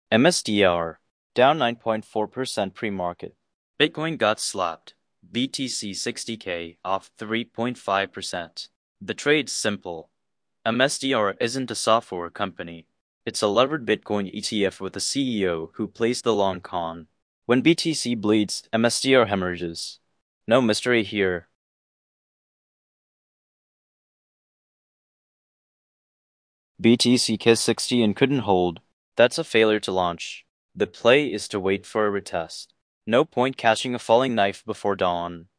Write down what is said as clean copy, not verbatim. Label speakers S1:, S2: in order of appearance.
S1: MSDR, down 9.4% pre-market. Bitcoin got slapped. BTC 60K off 3.5%. The trade's simple. MSDR isn't a software company. It's a levered Bitcoin ETF with a CEO who plays the long con. When BTC bleeds, MSDR hemorrhages. No mystery here. BTC kissed 60 and couldn't hold. That's a failure to launch. The play is to wait for a retest. No point catching a falling knife before dawn.